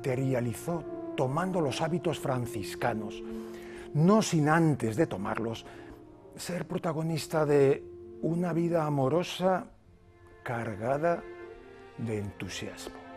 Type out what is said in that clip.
materializó tomando los hábitos franciscanos, no sin antes de tomarlos ser protagonista de una vida amorosa cargada de entusiasmo.